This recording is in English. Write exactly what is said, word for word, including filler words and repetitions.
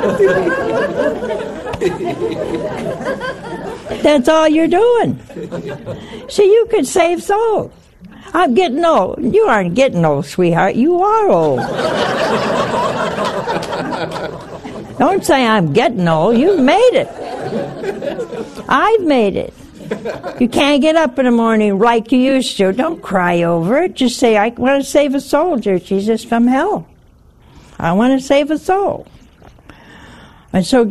That's all you're doing. See, you could save souls. I'm getting old. You aren't getting old, sweetheart. You are old. Don't say I'm getting old. You've made it. I've made it. You can't get up in the morning like you used to. Don't cry over it. Just say, I want to save a soul, dear Jesus, from hell. I want to save a soul. And so